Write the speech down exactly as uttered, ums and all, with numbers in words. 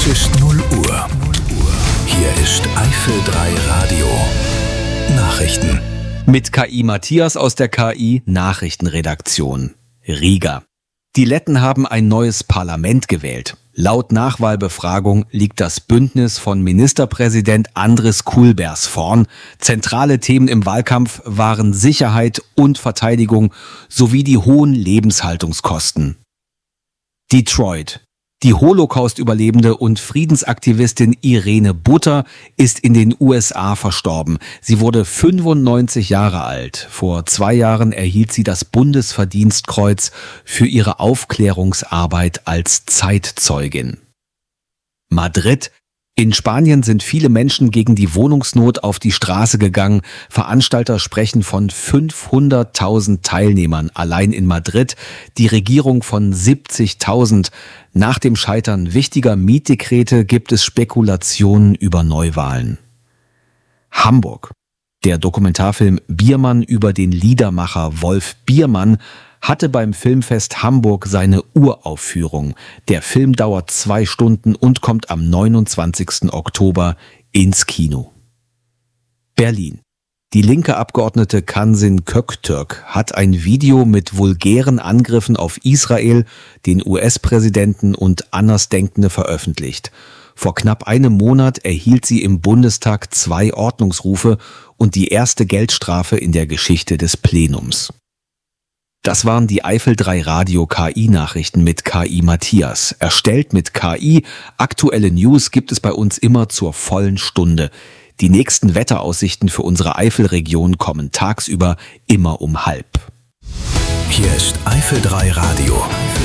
Es ist null Uhr. Hier ist Eifel drei Radio. Nachrichten. Mit K I Matthias aus der K I-Nachrichtenredaktion. Riga. Die Letten haben ein neues Parlament gewählt. Laut Nachwahlbefragung liegt das Bündnis von Ministerpräsident Andris Kulbers vorn. Zentrale Themen im Wahlkampf waren Sicherheit und Verteidigung sowie die hohen Lebenshaltungskosten. Detroit. Die Holocaust-Überlebende und Friedensaktivistin Irene Butter ist in den U S A verstorben. Sie wurde fünfundneunzig Jahre alt. Vor zwei Jahren erhielt sie das Bundesverdienstkreuz für ihre Aufklärungsarbeit als Zeitzeugin. Madrid. In Spanien sind viele Menschen gegen die Wohnungsnot auf die Straße gegangen. Veranstalter sprechen von fünfhunderttausend Teilnehmern allein in Madrid, die Regierung von siebzigtausend. Nach dem Scheitern wichtiger Mietdekrete gibt es Spekulationen über Neuwahlen. Hamburg. Der Dokumentarfilm Biermann über den Liedermacher Wolf Biermann hatte beim Filmfest Hamburg seine Uraufführung. Der Film dauert zwei Stunden und kommt am neunundzwanzigsten Oktober ins Kino. Berlin. Die linke Abgeordnete Cansin Köktürk hat ein Video mit vulgären Angriffen auf Israel, den U S-Präsidenten und Andersdenkende veröffentlicht. Vor knapp einem Monat erhielt sie im Bundestag zwei Ordnungsrufe und die erste Geldstrafe in der Geschichte des Plenums. Das waren die Eifel drei Radio K I-Nachrichten mit K I Matthias. Erstellt mit K I. Aktuelle News gibt es bei uns immer zur vollen Stunde. Die nächsten Wetteraussichten für unsere Eifelregion kommen tagsüber immer um halb. Hier ist Eifel drei Radio.